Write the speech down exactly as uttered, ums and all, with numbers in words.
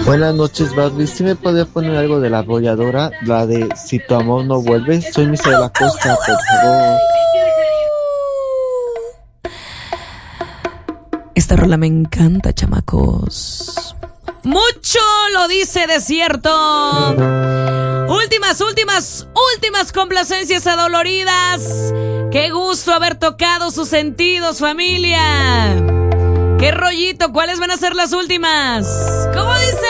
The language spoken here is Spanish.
Buenas noches, Barbie. ¿Sí me podría poner algo de la arrolladora? La de Si tu amor no vuelve. Soy Misa de la Costa, por favor. Esta rola me encanta, chamacos. Mucho lo dice Desierto. Últimas, últimas, últimas complacencias adoloridas. Qué gusto haber tocado sus sentidos, familia. Qué rollito, ¿cuáles van a ser las últimas? ¿Cómo dice?